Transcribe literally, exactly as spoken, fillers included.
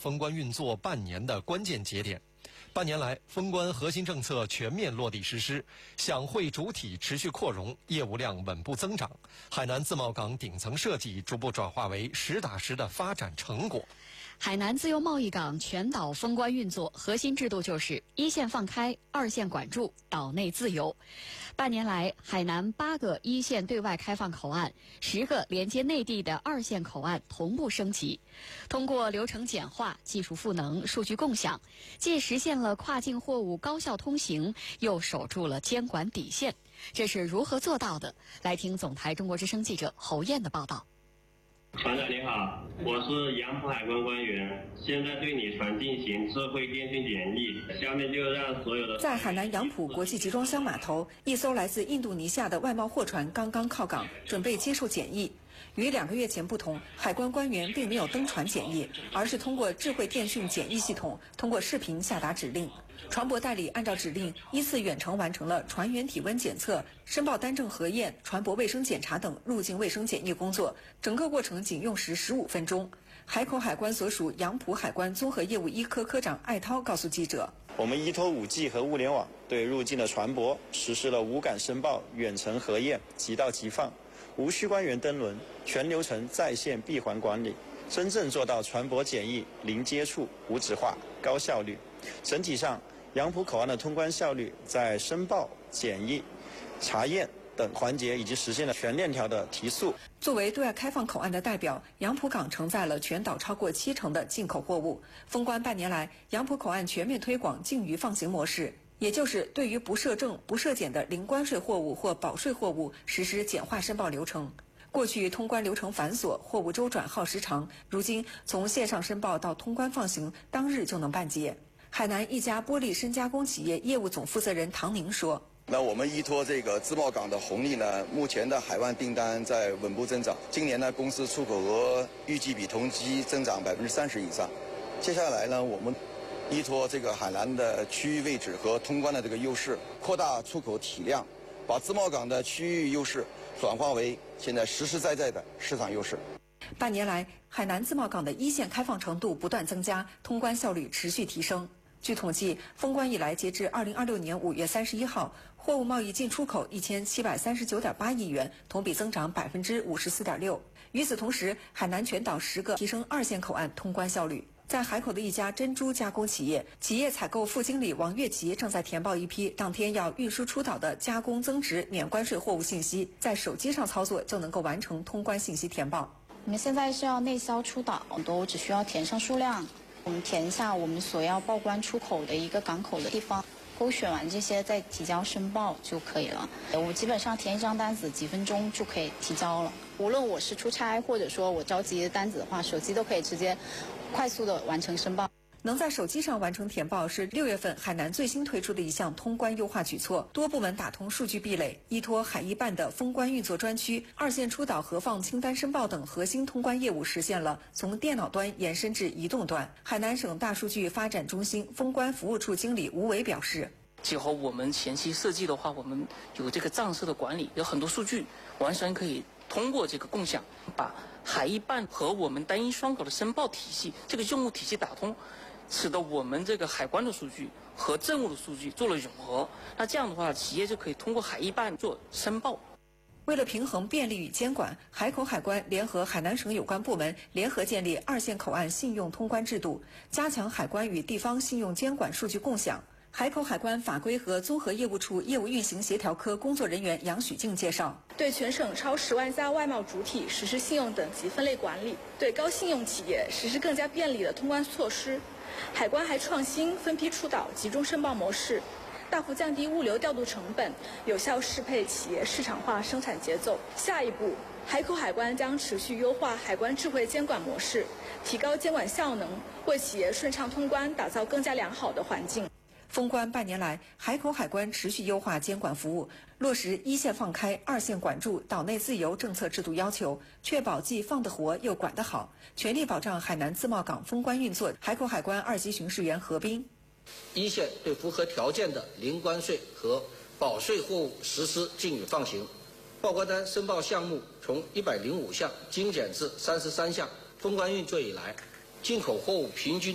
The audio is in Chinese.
封关运作半年的关键节点。半年来，封关核心政策全面落地实施，响会主体持续扩容，业务量稳步增长，海南自贸港顶层设计逐步转化为实打实的发展成果。 海南自由贸易港全岛封关运作核心制度就是一线放开，二线管住，岛内自由。半年来，海南八个一线对外开放口岸，十个连接内地的二线口岸同步升级。通过流程简化、技术赋能、数据共享，既实现了跨境货物高效通行，又守住了监管底线。这是如何做到的？来听总台中国之声记者侯燕的报道。 船长你好，我是杨浦海关官员，现在对你船进行智慧电讯检疫。下面就让所有的在海南杨浦国际集装箱码头，一艘来自印度尼西亚的外贸货船刚刚靠港，准备接受检疫。与两个月前不同，海关官员并没有登船检疫，而是通过智慧电讯检疫系统，通过视频下达指令。船舶代理按照指令依次远程完成了船员体温检测、申报单证核验、船舶卫生检查等入境卫生检疫工作，整个过程仅用时十五分钟。海口海关所属杨浦海关综合业务一科科长艾涛告诉记者， 我们依托 五 G 和物联网，对入境的船舶实施了无感申报、远程核验、即到即放，无需官员登轮，全流程在线闭环管理，真正做到船舶检疫零接触、无纸化、高效率。整体上，杨浦口岸的通关效率在申报、检疫、查验等环节已经实现了全链条的提速。 作为对外开放口岸的代表，杨浦港承载了全岛超过七成的进口货物。封关半年来，杨浦口岸全面推广净鱼放行模式，也就是对于不设证、不设检的零关税货物或保税货物实施简化申报流程。过去通关流程繁琐，货物周转耗时长，如今从线上申报到通关放行，当日就能办结。海南一家玻璃深加工企业业务总负责人唐宁说， 那我们依托这个自贸港的红利呢，目前的海外订单在稳步增长。今年呢，公司出口额预计比同期增长百分之三十以上。接下来呢，我们依托这个海南的区域位置和通关的这个优势，扩大出口体量，把自贸港的区域优势转化为现在实实在在的市场优势。 半年来，海南自贸港的一线开放程度不断增加，通关效率持续提升。据统计，封关以来，截至二零二六年五月三十一号，货物贸易进出口一千七百三十九点八亿元，同比增长百分之五十四点六。与此同时，海南全岛十个提升二线口岸通关效率。在海口的一家珍珠加工企业，企业采购副经理王月琪正在填报一批当天要运输出岛的加工增值免关税货物信息，在手机上操作就能够完成通关信息填报。 我们现在是要内销出岛，都只需要填上数量，我们填一下我们所要报关出口的一个港口的地方，勾选完这些再提交申报就可以了。我基本上填一张单子几分钟就可以提交了。无论我是出差或者说我着急的单子的话，手机都可以直接快速的完成申报。 能在手机上完成填报是六月份海南最新推出的一项通关优化举措，多部门打通数据壁垒，依托海一办的封关运作专区、二线出岛核放清单申报等核心通关业务，实现了从电脑端延伸至移动端。海南省大数据发展中心封关服务处经理吴伟表示， 结合我们前期设计的话，我们有这个账式的管理，有很多数据完全可以通过这个共享，把海一办和我们单一双口的申报体系这个任务体系打通，使得我们这个海关的数据和政务的数据做了融合。那这样的话，企业就可以通过海一办做申报。 为了平衡便利与监管，海口海关联合海南省有关部门联合建立二线口岸信用通关制度，加强海关与地方信用监管数据共享。海口海关法规和综合业务处业务运行协调科工作人员杨许静介绍， 对全省超十万家外贸主体实施信用等级分类管理，对高信用企业实施更加便利的通关措施。海关还创新分批出岛集中申报模式，大幅降低物流调度成本，有效适配企业市场化生产节奏。下一步，海口海关将持续优化海关智慧监管模式，提高监管效能，为企业顺畅通关打造更加良好的环境。 封关半年来，海口海关持续优化监管服务，落实一线放开、二线管住、岛内自由政策制度要求，确保既放得活又管得好，全力保障海南自贸港封关运作。海口海关二级巡视员何斌， 一线对符合条件的零关税和保税货物实施禁语放行，报关单申报项目从一百零五项精简至三十三项。封关运作以来，进口货物平均